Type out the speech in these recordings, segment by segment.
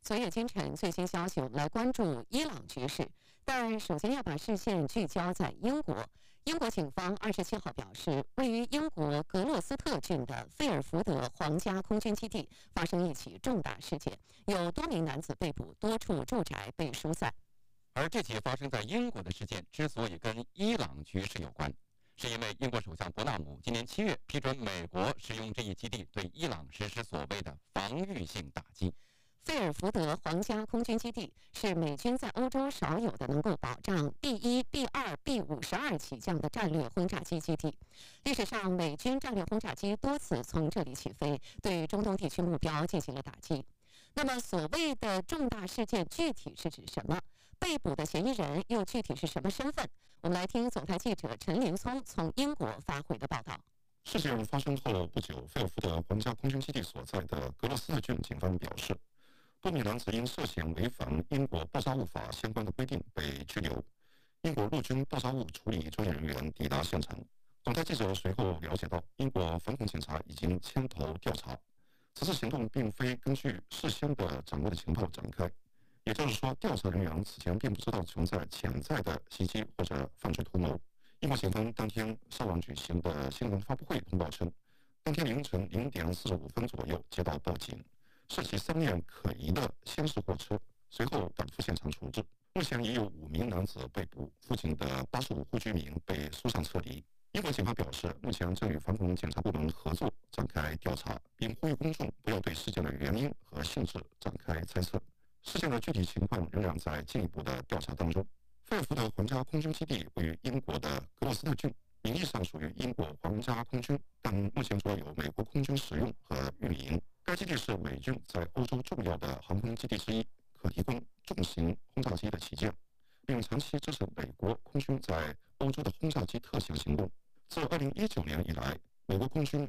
昨夜今晨最新消息，我们来关注伊朗局势。但首先要把视线聚焦在英国。英国警方27号表示，位于英国格洛斯特郡的费尔福德皇家空军基地发生一起重大事件，有多名男子被捕，多处住宅被疏散。 而这起发生在英国的事件之所以跟伊朗局势有关，是因为英国首相伯纳姆今年7月批准美国使用这一基地对伊朗实施所谓的防御性打击。 费尔福德皇家空军基地是美军在欧洲少有的能够保障 B1、B2、B52 起降的战略轰炸机基地。历史上，美军战略轰炸机多次从这里起飞，对中东地区目标进行了打击。那么，所谓的重大事件具体是指什么？被捕的嫌疑人又具体是什么身份？我们来听总台记者陈林聪从英国发回的报道。 事件发生后不久，费尔福德皇家空军基地所在的格罗斯特郡警方表示，多名男子因涉嫌违反英国爆炸物法相关的规定被拘留。英国陆军爆炸物处理专业人员抵达现场。总台记者随后了解到，英国反恐警察已经牵头调查。此次行动并非根据事先的掌握的情报展开，也就是说，调查人员此前并不知道存在潜在的袭击或者犯罪图谋。英国警方当天稍晚举行的新闻发布会通报称，当天凌晨0点45分左右接到报警，涉及3辆可疑的厢式货车，随后赶赴现场处置。目前已有5名男子被捕，附近的85户居民被疏散撤离。英国警方表示，目前正与反恐检察部门合作展开调查，并呼吁公众不要对事件的原因和性质展开猜测。事件的具体情况仍然在进一步的调查当中。费尔福德皇家空军基地位于英国的格洛斯特郡，名义上属于英国皇家空军，但目前主要由美国空军使用和运营。该基地是美军在欧洲重要的航空基地之一，可提供重型轰炸机的起降，并长期支持美国空军在欧洲的轰炸机特遣行动。自2019年以来，美国空军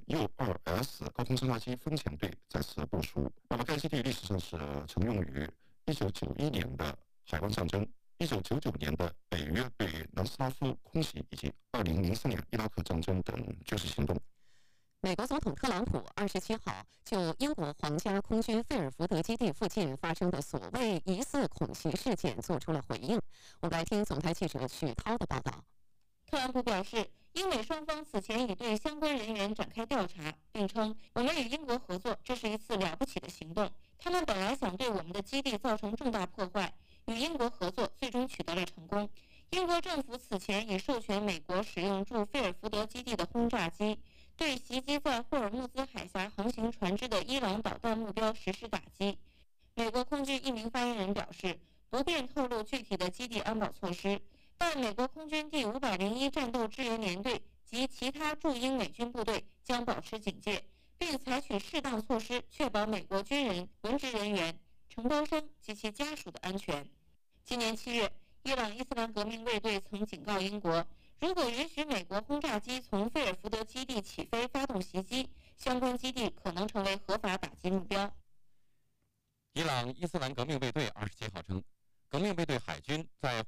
U-2S 高空侦察机分遣队在此部署。那么，该基地历史上是曾用于1991年的海湾战争、1999年的北约对南斯拉夫空袭以及2003年伊拉克战争等军事行动。 美国总统特朗普27号就英国皇家空军费尔福德基地附近发生的所谓疑似恐袭事件做出了回应。我们来听总台记者许涛的报道。 特朗普表示，英美双方此前已对相关人员展开调查，并称我们与英国合作，这是一次了不起的行动。他们本来想对我们的基地造成重大破坏，与英国合作最终取得了成功。英国政府此前已授权美国使用驻费尔福德基地的轰炸机，对袭击在霍尔木兹海峡航行船只的伊朗导弹目标实施打击。美国空军一名发言人表示，不便透露具体的基地安保措施，但美国空军第501战斗支援联队及其他驻英美军部队将保持警戒，并采取适当措施确保美国军人、文职人员、承包商及其家属的安全。今年7月，伊朗伊斯兰革命卫队曾警告英国，如果允许美国轰炸机从费尔福德基地起飞发动袭击，相关基地可能成为合法打击目标。 伊朗伊斯兰革命卫队27号称，革命卫队海军在